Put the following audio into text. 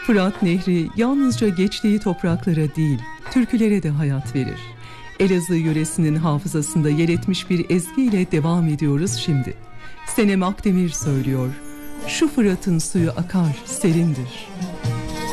Fırat Nehri yalnızca geçtiği topraklara değil, türkülere de hayat verir. Elazığ yöresinin hafızasında yer etmiş bir ezgiyle devam ediyoruz şimdi. Senem Akdemir söylüyor, şu Fırat'ın suyu akar, serindir.